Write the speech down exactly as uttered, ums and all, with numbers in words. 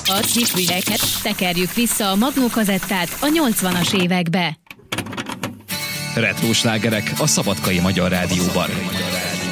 A cipőeket tekerjük vissza a Magnó kazettát a nyolcvanas évekbe. Retro slágerek a Szabadkai Magyar Rádióban.